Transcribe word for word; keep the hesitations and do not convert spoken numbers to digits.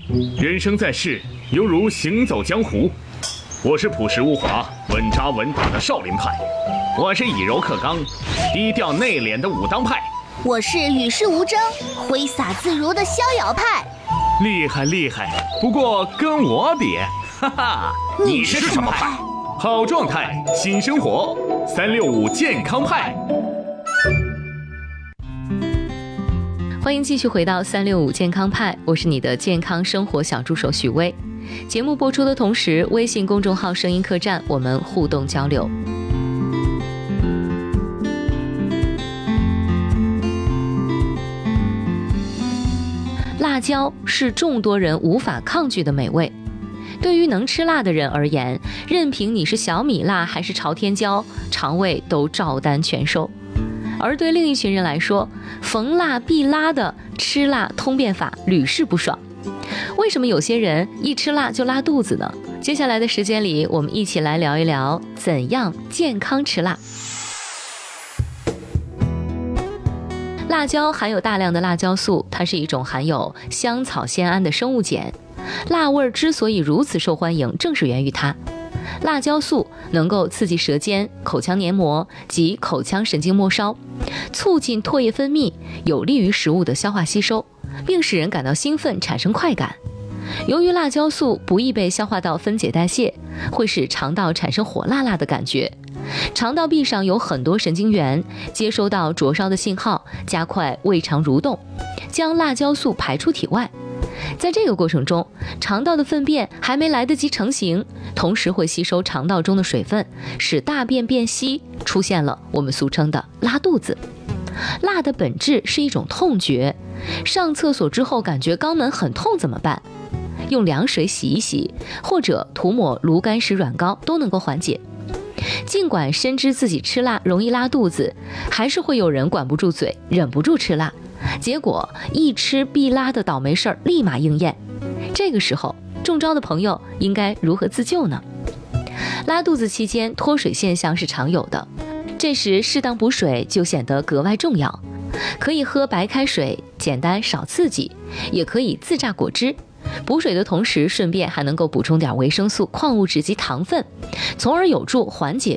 人生在世，犹如行走江湖。我是朴实无华、稳扎稳打的少林派，我是以柔克刚、低调内敛的武当派， 我是与世无争、挥洒自如的逍遥派。 厉害厉害，不过跟我比，哈哈， 你是什么派？ 好状态，新生活，三六五健康派。 欢迎继续回到三六五健康派，我是你的健康生活小助手许巍。节目播出的同时，微信公众号声音客栈我们互动交流。辣椒是众多人无法抗拒的美味。对于能吃辣的人而言，任凭你是小米辣还是朝天椒，肠胃都照单全收。而对另一群人来说，逢辣必拉的吃辣通便法屡试不爽。为什么有些人一吃辣就拉肚子呢？接下来的时间里，我们一起来聊一聊怎样健康吃辣。辣椒含有大量的辣椒素，它是一种含有香草酰胺的生物碱。辣味之所以如此受欢迎，正是源于它。辣椒素能够刺激舌尖、口腔黏膜及口腔神经末梢，促进唾液分泌，有利于食物的消化吸收，并使人感到兴奋，产生快感。由于辣椒素不易被消化道分解代谢，会使肠道产生火辣辣的感觉。肠道壁上有很多神经元，接收到灼烧的信号，加快胃肠蠕动，将辣椒素排出体外。在这个过程中，肠道的粪便还没来得及成型，同时会吸收肠道中的水分，使大便变稀，出现了我们俗称的拉肚子。辣的本质是一种痛觉，上厕所之后感觉肛门很痛怎么办？用凉水洗一洗，或者涂抹炉甘石软膏都能够缓解。尽管深知自己吃辣容易拉肚子，还是会有人管不住嘴，忍不住吃辣，结果一吃必拉的倒霉事儿立马应验。这个时候，中招的朋友应该如何自救呢？拉肚子期间脱水现象是常有的，这时适当补水就显得格外重要。可以喝白开水，简单少刺激，也可以自榨果汁。补水的同时，顺便还能够补充点维生素、矿物质及糖分，从而有助缓解